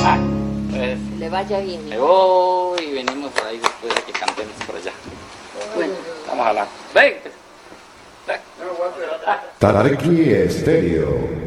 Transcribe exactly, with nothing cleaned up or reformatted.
Pues, Que le vaya bien. me voy y venimos por ahí después de que cantemos por allá. Bueno. Vamos a hablar. Ven. Ven. Tararqui Estéreo.